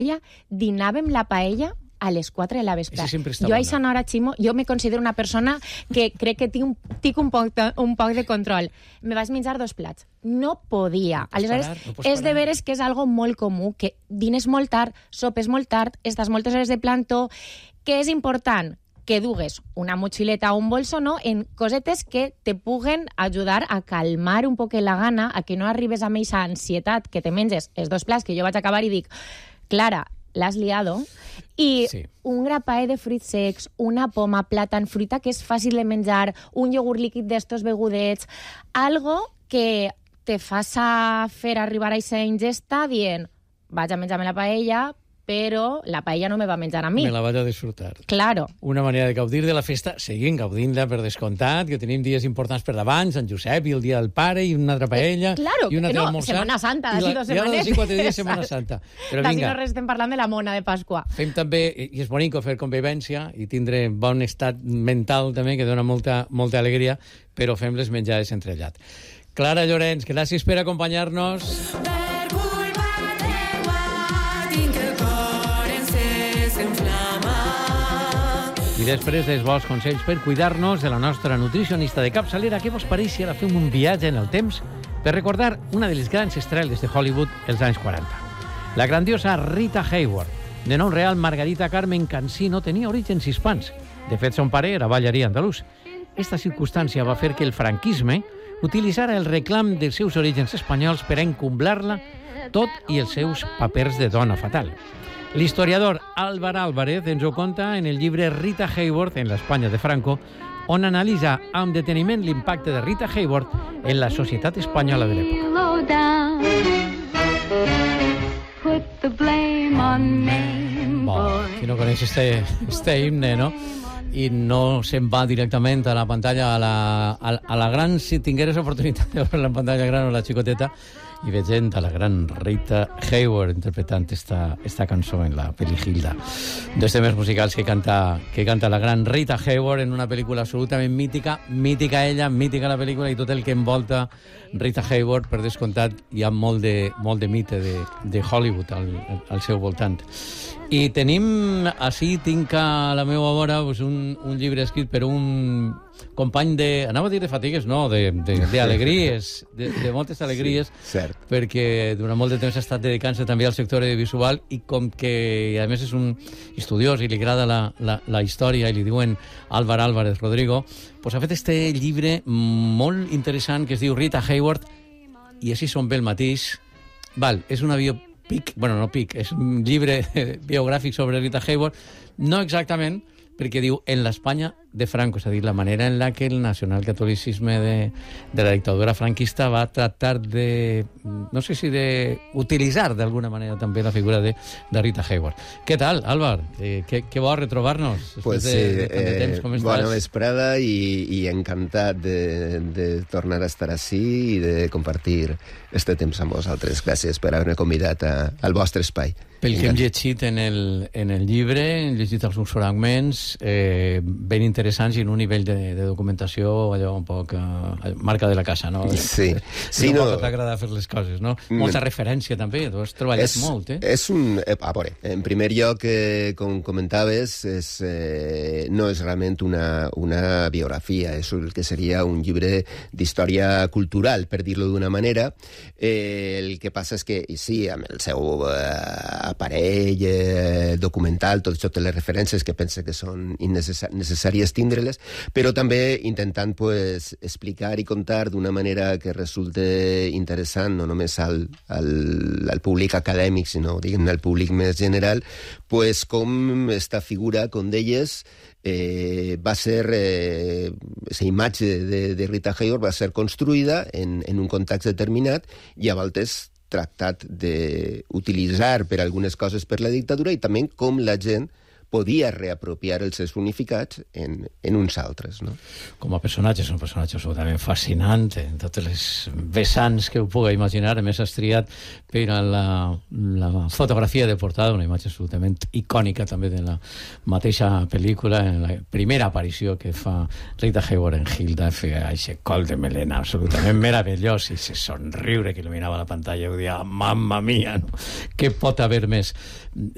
dinàvem la paella a les 4 de la vespre. Jo a aquesta hora, Ximo, jo me considero una persona que crec que tinc un poc de control. Me vaig menjar 2 plats. No podia. Aleshores, és de veres que és algo molt comú, que dines molt tard, sopes molt tard, estàs moltes hores de plantó, que és important que dugues una motxileta o un bolso, no?, en cosetes que te puguen ajudar a calmar un poc la gana, a que no arribes amb aquesta ansietat que te menges els 2 plats, que jo vaig acabar i dic, Clara, l'has liado, i un grapaet de fruits secs, una poma, plàtan, fruita que és fàcil de menjar, un iogurt líquid d'estos begudets, algo que te faça fer arribar a aquesta ingesta dient, vaig a menjar-me la paella, però la paella no me va menjar a mi. Me la vaig a disfrutar. Claro. Una manera de gaudir de la festa, seguim gaudint-la per descomptat, que tenim dies importants per davant, Sant Josep i el dia del pare, i una altra paella, claro, i una altra almorzar. Setmana Santa, d'ací 2 setmanes. Ja d'ací 4 dies, Setmana Santa. Però d'ací no estem parlant de la mona de Pasqua. Fem també, i és bonic fer convivència, i tindre bon estat mental també, que dona molta alegria, però fem les menjades entrellat. Clara Llorenç, gràcies per acompanyar-nos. I després dels bons consells per cuidar-nos de la nostra nutricionista de capçalera, què vos pareix si ara fem un viatge en el temps per recordar una de les grans estrelles de Hollywood els anys 40? La grandiosa Rita Hayworth, de nom real Margarita Carmen Cansino, tenia orígens hispans. De fet, son pare era ballarí andalús. Esta circumstància va fer que el franquisme utilitzara el reclam dels seus orígens espanyols per a encumblar-la tot i els seus papers de dona fatal. L'historiador Álvar Álvarez ens ho conta en el llibre Rita Hayworth en l'Espanya de Franco, on analitza amb deteniment l'impacte de Rita Hayworth en la societat espanyola de l'època. Qui no coneix este himne, no? I no se'n va directament a la pantalla, a la gran, si tingueres oportunitat de veure la pantalla gran o la xicoteta, i veient a la gran Rita Hayworth interpretant esta cançó en la pel·li Hilda. Dos temes musicals que canta la gran Rita Hayworth en una pel·lícula absolutament mítica, mítica ella, mítica la pel·lícula i tot el que envolta Rita Hayworth, per descomptat, hi ha molt de mite de Hollywood al seu voltant. I tenim, així tinc a la meva vora un llibre escrit per un company anava a dir de fatigues, no, d'alegries, de moltes alegries, perquè durant molt de temps ha estat dedicant-se també al sector audiovisual i com que, a més, és un estudiós i li agrada la història i li diuen Álvar Álvarez Rodrigo, doncs ha fet este llibre molt interessant que es diu Rita Hayworth i així són bé el mateix. És una biopic, és un llibre biogràfic sobre Rita Hayworth, no exactament, perquè diu en l'Espanya de Franco, és a dir, la manera en la que el nacionalcatolicisme de la dictadura franquista va tractar de, no sé si d'utilitzar d'alguna manera també la figura de Rita Hayworth. Què tal, Álvar? Què bo retrobar-nos? Pues sí, bona vesprada i encantat de tornar a estar així i de compartir este temps amb vosaltres. Gràcies per haver-me convidat al vostre espai. Pel que hem llegit en el llibre, hem llegit alguns fragments ben interessants i en un nivell de documentació allò un poc marca de la casa, no? Sí. No t'agrada fer les coses, no? Molta referència també, tu has treballat molt, A veure, en primer lloc, com comentaves, no és realment una biografia, és el que seria un llibre d'història cultural, per dir-lo d'una manera. El que passa és que, sí, amb el seu aparell documental, totes les referències que pense que són necessàries tindre-les, però també intentant explicar i contar d'una manera que resulte interessant, no només al públic acadèmic, sinó al públic més general, com esta figura, com deies, va ser aquesta imatge de Rita Hayworth va ser construïda en un context determinat i a voltes tractat d'utilitzar per algunes coses per la dictadura i també com la gent podia reapropiar els seus significats en uns altres, no? Com a personatge, és un personatge absolutament fascinant, en totes les vessants que ho puga imaginar. A més, has triat per a la fotografia de portada, una imatge absolutament icònica també de la mateixa pel·lícula, en la primera aparició que fa Rita Hayworth en Hilda, feia aquest col de melena absolutament meravellós i ese somriure que il·luminava la pantalla, ho dia, mamma mia, no? Què pot haver més?